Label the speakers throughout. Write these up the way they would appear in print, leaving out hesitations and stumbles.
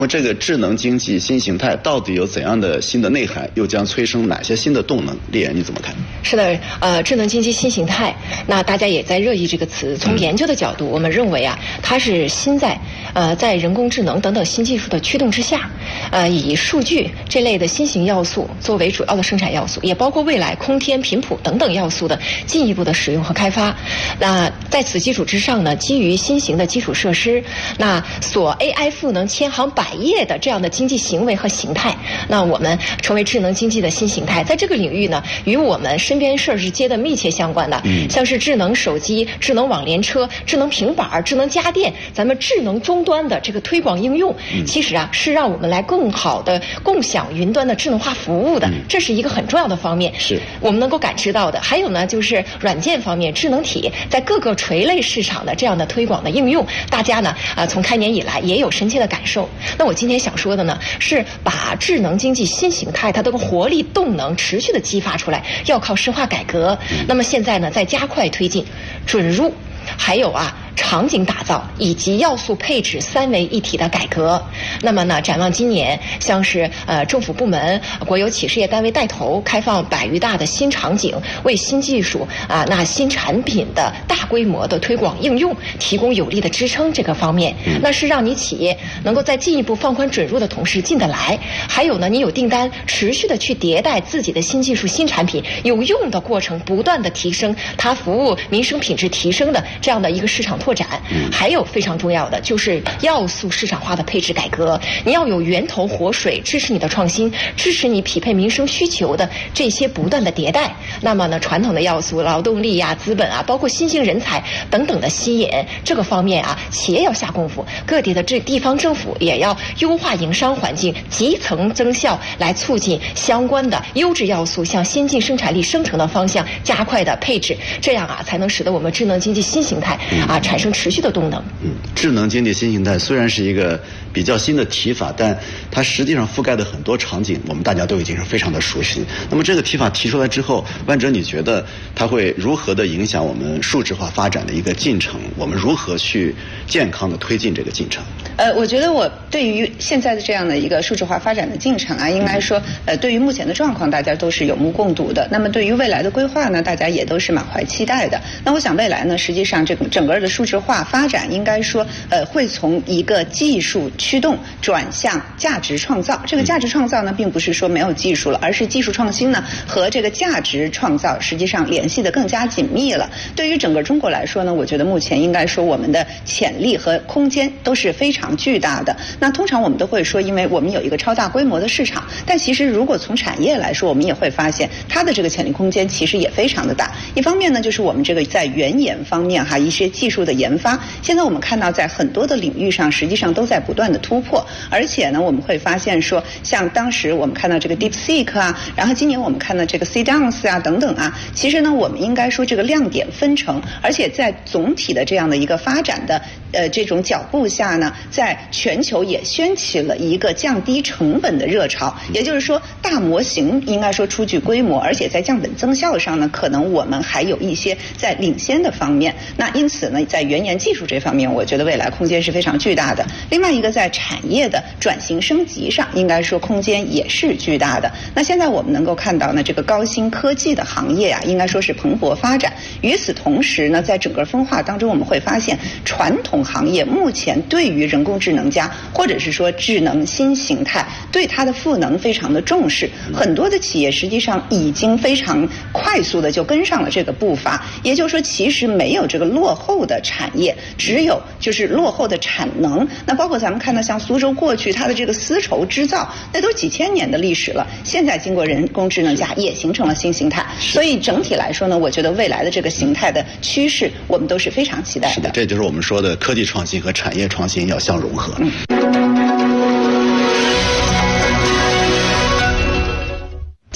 Speaker 1: 那么这个智能经济新形态到底有怎样的新的内涵，又将催生哪些新的动能？丽妍你怎么看？
Speaker 2: 是的，智能经济新形态，那大家也在热议这个词。从研究的角度，我们认为啊，它是新在人工智能等等新技术的驱动之下，以数据这类的新型要素作为主要的生产要素，也包括未来空天、频谱等等要素的进一步的使用和开发。那在此基础之上呢，基于新型的基础设施，那所 AI 赋能千行百业的这样的经济行为和形态，那我们成为智能经济的新形态。在这个领域呢，与我们身边事儿是接得密切相关的，像是智能手机、智能网联车、智能平板、智能家电，咱们智能终端的这个推广应用，其实啊是让我们来更好的共享云端的智能化服务的，这是一个很重要的方面，是我们能够感知到的。还有呢，就是软件方面，智能体在各个垂类市场的这样的推广的应用，大家呢从开年以来也有深切的感受。那我今天想说的呢，是把智能经济新形态它的活力动能持续的激发出来，要靠深化改革。那么现在呢，在加快推进准入，还有场景打造以及要素配置三位一体的改革。那么呢，展望今年，像是政府部门、国有企事业单位带头开放100余大的新场景，为新技术那新产品的大规模的推广应用提供有力的支撑。这个方面，那是让你企业能够在进一步放宽准入的同时进得来，还有呢，你有订单持续的去迭代自己的新技术、新产品，有用的过程不断的提升它服务民生品质提升的这样的一个市场拓展。还有非常重要的就是要素市场化的配置改革，你要有源头活水，支持你的创新，支持你匹配民生需求的这些不断的迭代。那么呢，传统的要素，劳动力资本包括新兴人才等等的吸引，这个方面企业要下功夫，各地的地方政府也要优化营商环境，集层增效，来促进相关的优质要素向先进生产力生成的方向加快的配置，这样才能使得我们智能经济新形态产生持续的动能。
Speaker 1: 智能经济新形态虽然是一个比较新的提法，但它实际上覆盖的很多场景，我们大家都已经是非常的熟悉。那么这个提法提出来之后，万哲你觉得它会如何的影响我们数字化发展的一个进程？我们如何去健康的推进这个进程？
Speaker 3: 我觉得我对于现在的这样的一个数字化发展的进程应该说对于目前的状况大家都是有目共睹的。那么对于未来的规划呢，大家也都是满怀期待的。那我想未来呢，实际上这个整个的数字化发展应该说会从一个技术驱动转向价值创造。这个价值创造呢，并不是说没有技术了，而是技术创新呢和这个价值创造实际上联系的更加紧密了。对于整个中国来说呢，我觉得目前应该说我们的潜力和空间都是非常巨大的。那通常我们都会说，因为我们有一个超大规模的市场，但其实如果从产业来说，我们也会发现它的这个潜力空间其实也非常的大。一方面呢，就是我们这个在原研方面一些技术的研发，现在我们看到在很多的领域上实际上都在不断的突破。而且呢，我们会发现说，像当时我们看到这个 DeepSeek 然后今年我们看到这个 C-Dance 等等其实呢，我们应该说这个亮点纷呈，而且在总体的这样的一个发展的这种脚步下呢，在全球也掀起了一个降低成本的热潮。也就是说，大模型应该说初具规模，而且在降本增效上呢，可能我们还有一些在领先的方面。那因此呢，在原研技术这方面，我觉得未来空间是非常巨大的。另外一个在产业的转型升级上，应该说空间也是巨大的。那现在我们能够看到呢，这个高新科技的行业应该说是蓬勃发展。与此同时呢，在整个分化当中，我们会发现传统行业目前对于人工智能或者是说智能新形态对它的赋能非常的重视，很多的企业实际上已经非常快速的就跟上了这个步伐。也就是说，其实没有这个落后的产业，只有就是落后的产能。那包括咱们看到像苏州过去它的这个丝绸织造，那都几千年的历史了，现在经过人工智能也形成了新形态。所以整体来说呢，我觉得未来的这个形态的趋势我们都是非常期待的。
Speaker 1: 是的，这就是我们说的科技创新和产业创新要相融合。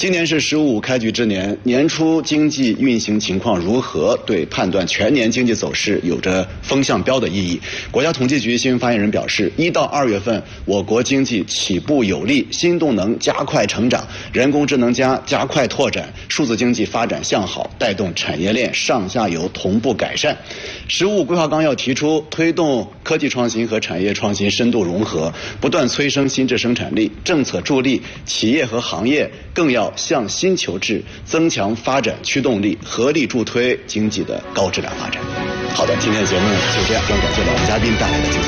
Speaker 1: 今年是“十五”开局之年，年初经济运行情况如何，对判断全年经济走势有着风向标的意义。国家统计局新闻发言人表示，1到2月份，我国经济起步有力，新动能加快成长，人工智能加快拓展，数字经济发展向好，带动产业链上下游同步改善。“15”规划纲要提出，推动科技创新和产业创新深度融合，不断催生新质生产力，政策助力企业和行业更要向新求质，增强发展驱动力，合力助推经济的高质量发展。好的，今天的节目就这样，非常感谢两位嘉宾带来的精彩。